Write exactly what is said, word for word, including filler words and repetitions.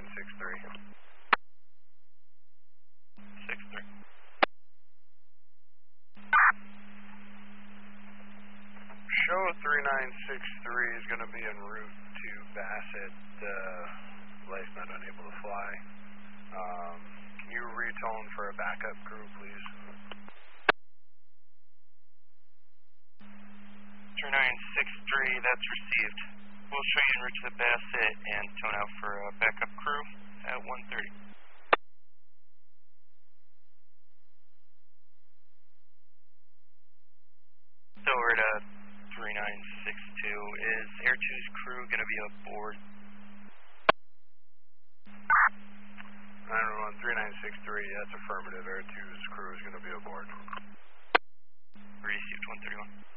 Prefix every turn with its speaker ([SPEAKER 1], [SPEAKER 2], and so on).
[SPEAKER 1] six three.
[SPEAKER 2] six three.
[SPEAKER 1] Show three nine six three is going to be en route to Bassett. Uh, Life not unable to fly. Um, can you retone for a backup crew, please?
[SPEAKER 2] three nine six three, that's received. We'll show you en route to the Bassett and tone out for a backup crew at one thirty. So we're at three nine six two. Is Air two's crew going to be aboard?
[SPEAKER 1] nine one one, three nine six three, that's affirmative. Air two's crew is going to be aboard.
[SPEAKER 2] Received one thirty-one.